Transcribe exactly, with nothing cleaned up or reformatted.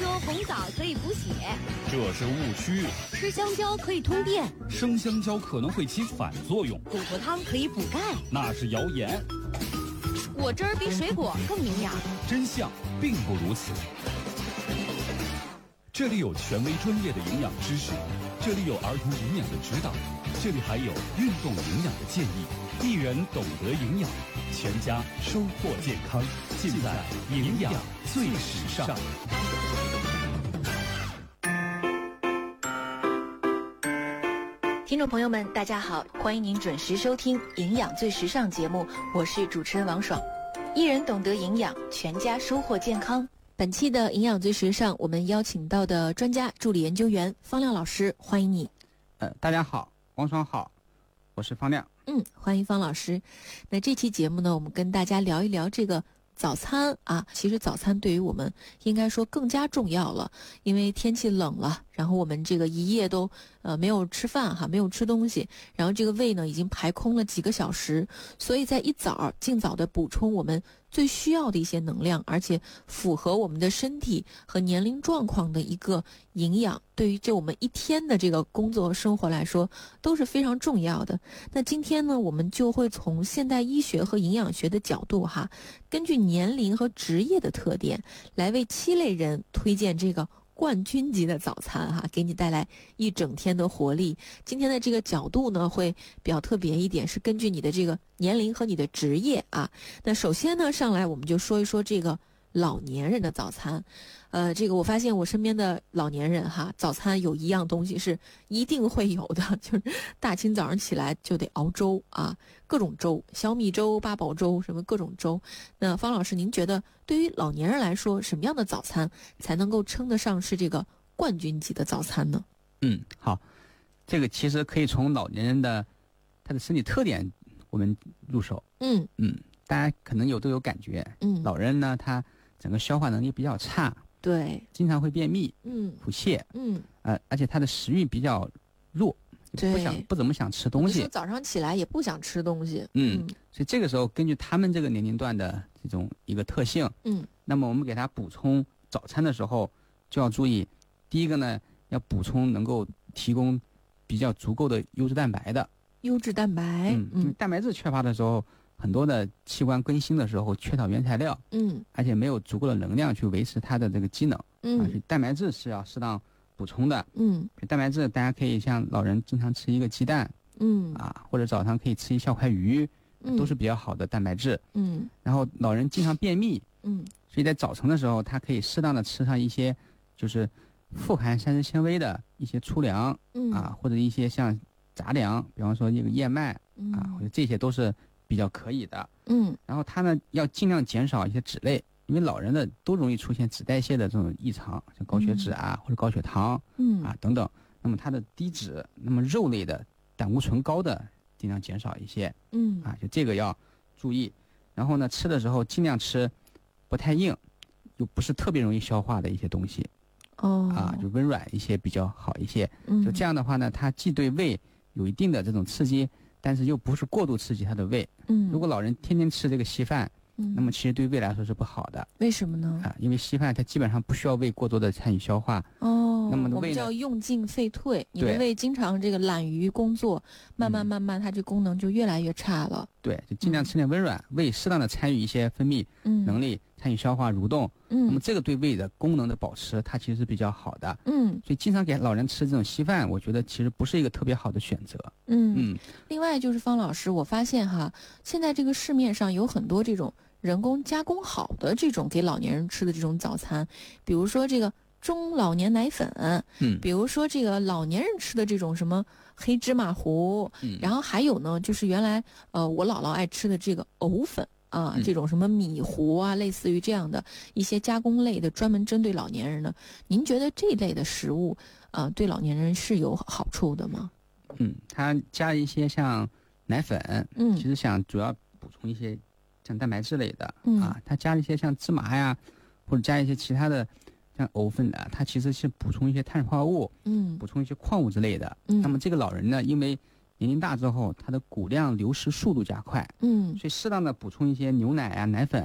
说红枣可以补血， 这是误区。 吃香蕉可以通电， 生香蕉可能会起反作用。 骨头汤可以补钙， 那是谣言。 果汁儿比水果更营养， 真相并不如此。这里有权威专业的营养知识，这里有儿童营养的指导，这里还有运动营养的建议。一人懂得营养，全家收获健康，尽在营养最时尚。 听众朋友们，大家好，欢迎您准时收听《营养最时尚》节目，我是主持人王爽。一人懂得营养，全家收获健康。本期的《营养最时尚》，我们邀请到的专家助理研究员方亮老师，欢迎你。 呃，大家好，王爽好，我是方亮。 嗯，欢迎方老师。那这期节目呢，我们跟大家聊一聊这个早餐啊。其实早餐对于我们应该说更加重要了，因为天气冷了，然后我们这个一夜都呃没有吃饭哈，没有吃东西，然后这个胃呢已经排空了几个小时，所以在一早尽早的补充我们最需要的一些能量，而且符合我们的身体和年龄状况的一个营养，对于这我们一天的这个工作生活来说都是非常重要的。那今天呢，我们就会从现代医学和营养学的角度哈，根据年龄和职业的特点，来为七类人推荐这个冠军级的早餐哈，给你带来一整天的活力。今天的这个角度呢，会比较特别一点，是根据你的这个年龄和你的职业啊。那首先呢，上来我们就说一说这个老年人的早餐。呃，这个我发现我身边的老年人哈，早餐有一样东西是一定会有的，就是大清早上起来就得熬粥啊，各种粥，小米粥、八宝粥，什么各种粥。那方老师，您觉得对于老年人来说，什么样的早餐才能够称得上是这个冠军级的早餐呢？ 嗯，好，这个其实可以从老年人的他的身体特点我们入手。嗯嗯，大家可能有都有感觉。嗯，老人呢，他整个消化能力比较差。对，经常会便秘，嗯，腹泻，嗯，呃，而且他的食欲比较弱，不想不怎么想吃东西， 早上起来也不想吃东西， 嗯，嗯所以这个时候根据他们这个年龄段的这种一个特性，嗯，那么我们给他补充早餐的时候就要注意，第一个呢，要补充能够提供比较足够的优质蛋白的， 优质蛋白， 嗯，因为蛋白质缺乏的时候。很多的器官更新的时候缺少原材料，嗯，而且没有足够的能量去维持它的这个机能，嗯，而且蛋白质是要适当补充的，嗯，蛋白质大家可以像老人经常吃一个鸡蛋，嗯，啊，或者早上可以吃一小块鱼，嗯，都是比较好的蛋白质，嗯，然后老人经常便秘，嗯，所以在早晨的时候，他可以适当的吃上一些就是富含膳食纤维的一些粗粮，嗯，啊，或者一些像杂粮，比方说这个燕麦，嗯，啊，或者这些都是。比较可以的，嗯，然后他呢要尽量减少一些脂类，因为老人的都容易出现脂代谢的这种异常，像高血脂啊、嗯、或者高血糖，嗯啊等等。那么它的低脂，那么肉类的胆固醇高的尽量减少一些，嗯啊，就这个要注意。然后呢，吃的时候尽量吃不太硬，又不是特别容易消化的一些东西，哦啊，就温软一些比较好一些。嗯，就这样的话呢，它既对胃有一定的这种刺激。但是又不是过度刺激他的胃。嗯，如果老人天天吃这个稀饭，嗯，那么其实对胃来说是不好的。 为什么呢？ 啊，因为稀饭它基本上不需要胃过多的参与消化。 哦，那么我们叫用进废退。你的胃经常这个懒于工作，慢慢慢慢它这功能就越来越差了。 对，就尽量吃点温软，嗯、胃适当的参与一些分泌能力，嗯、参与消化蠕动。嗯，那么这个对胃的功能的保持，它其实是比较好的。嗯，所以经常给老人吃这种稀饭，我觉得其实不是一个特别好的选择。 嗯嗯。另外就是方老师，我发现哈，现在这个市面上有很多这种人工加工好的这种给老年人吃的这种早餐，比如说这个中老年奶粉，嗯，比如说这个老年人吃的这种什么黑芝麻糊，嗯，然后还有呢，就是原来呃我姥姥爱吃的这个藕粉。啊，这种什么米糊啊，类似于这样的一些加工类的，专门针对老年人的，您觉得这类的食物啊，对老年人是有好处的吗？ 嗯，它加一些像奶粉，嗯，其实想主要补充一些像蛋白质类的，嗯、啊，它加了一些像芝麻呀，或者加一些其他的像藕粉的，它其实是补充一些碳水化合物，嗯，补充一些矿物之类的。嗯，那么这个老人呢，因为年龄大之后，他的骨量流失速度加快，嗯，所以适当的补充一些牛奶啊、奶粉，